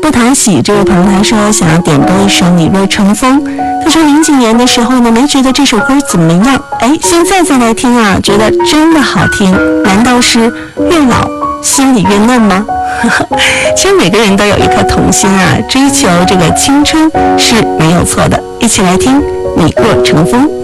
不讨喜这位朋友他说想要点播一首《你若成风》，他说零几年的时候呢没觉得这首歌怎么样，现在再来听啊，觉得真的好听，难道是越老心里越嫩吗？其实每个人都有一颗童心啊，追求这个青春是没有错的。一起来听《你若成风》。